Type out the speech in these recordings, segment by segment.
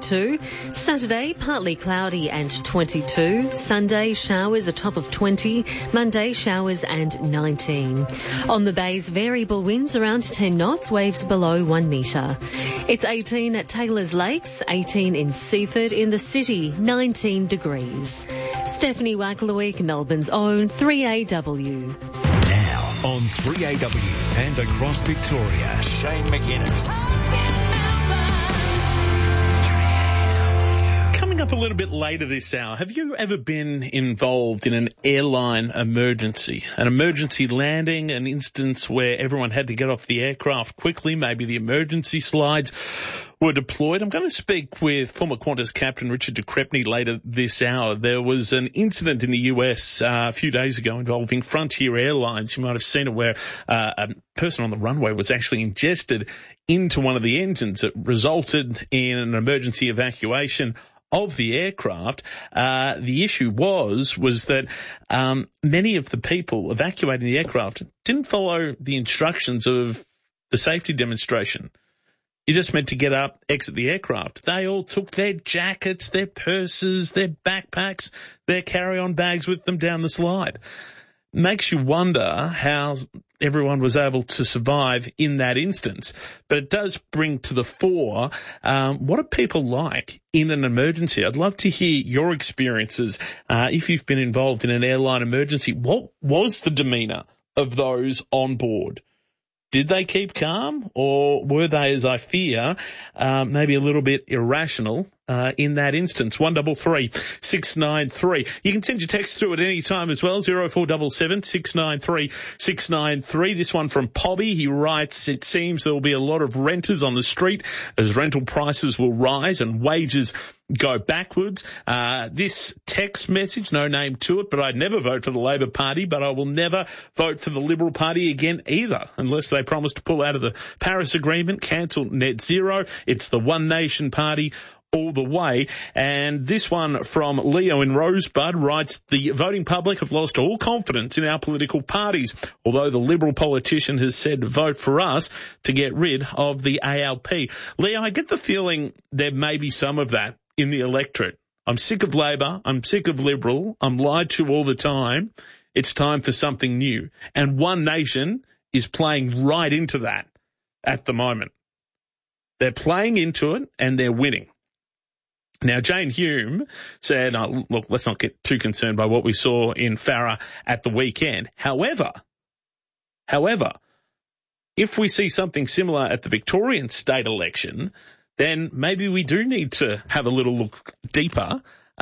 22. Saturday, partly cloudy and 22. Sunday, showers, a top of 20. Monday, showers and 19. On the bays, variable winds around 10 knots, waves below 1 metre. It's 18 at Taylor's Lakes, 18 in Seaford. In the city, 19 degrees. Stephanie Wacklewick, Melbourne's own 3AW. Now on 3AW and across Victoria, Shane McInnes. Coming up a little bit later this hour, have you ever been involved in an airline emergency? An emergency landing, an instance where everyone had to get off the aircraft quickly, maybe the emergency slides were deployed. I'm going to speak with former Qantas captain Richard de Crespigny later this hour. There was an incident in the US a few days ago involving Frontier Airlines. You might have seen it where a person on the runway was actually ingested into one of the engines. It resulted in an emergency evacuation of the aircraft. The issue was that many of the people evacuating the aircraft didn't follow the instructions of the safety demonstration. You just meant to get up, exit the aircraft. They all took their jackets, their purses, their backpacks, their carry-on bags with them down the slide. Makes you wonder how everyone was able to survive in that instance. But it does bring to the fore what are people like in an emergency. I'd love to hear your experiences. If you've been involved in an airline emergency, what was the demeanour of those on board? Did they keep calm, or were they, as I fear, maybe a little bit irrational in that instance? 133 693. You can send your text through at any time as well, 0477 693 693. This one from Pobby. He writes, it seems there will be a lot of renters on the street as rental prices will rise and wages go backwards. This text message, no name to it, but I'd never vote for the Labor Party, but I will never vote for the Liberal Party again either, unless they promise to pull out of the Paris Agreement, cancel net zero. It's the One Nation Party all the way. And this one from Leo in Rosebud writes, the voting public have lost all confidence in our political parties, although the Liberal politician has said vote for us to get rid of the ALP. Leo, I get the feeling there may be some of that in the electorate. I'm sick of Labor. I'm sick of Liberal. I'm lied to all the time. It's time for something new. And One Nation is playing right into that at the moment. They're playing into it and they're winning. Now, Jane Hume said, look, let's not get too concerned by what we saw in Farah at the weekend. However, if we see something similar at the Victorian state election, then maybe we do need to have a little look deeper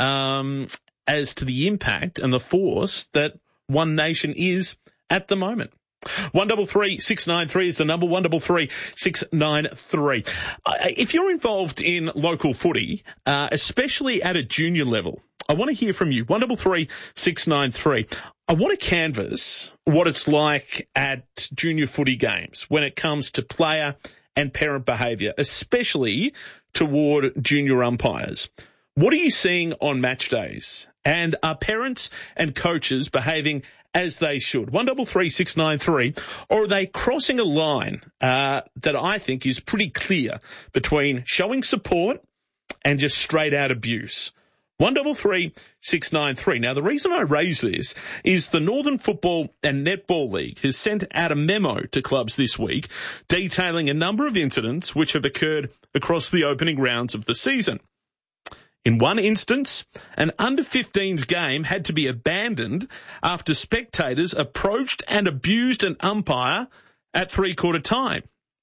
as to the impact and the force that One Nation is at the moment. 133 693 is the number, 133 693. If you're involved in local footy, especially at a junior level, I want to hear from you. 133 693. I want to canvass what it's like at junior footy games when it comes to player and parent behaviour, especially toward junior umpires. What are you seeing on match days? And are parents and coaches behaving as they should? 133 693. Or are they crossing a line that I think is pretty clear between showing support and just straight out abuse? 133 693. Now, the reason I raise this is the Northern Football and Netball League has sent out a memo to clubs this week detailing a number of incidents which have occurred across the opening rounds of the season. In one instance, an under-15s game had to be abandoned after spectators approached and abused an umpire at three-quarter time.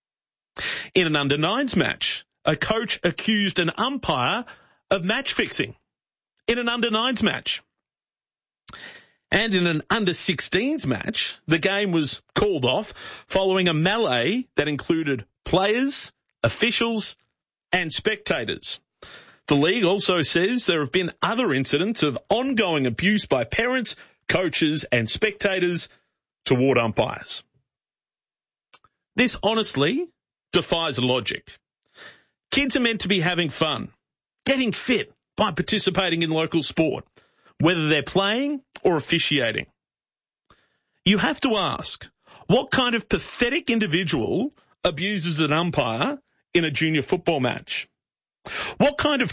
In an under-9s match, a coach accused an umpire of match fixing. In an under-9s match. And in an under-16s match, the game was called off following a melee that included players, officials, and spectators. The league also says there have been other incidents of ongoing abuse by parents, coaches, and spectators toward umpires. This honestly defies logic. Kids are meant to be having fun, getting fit by participating in local sport, whether they're playing or officiating. You have to ask, what kind of pathetic individual abuses an umpire in a junior football match? What kind of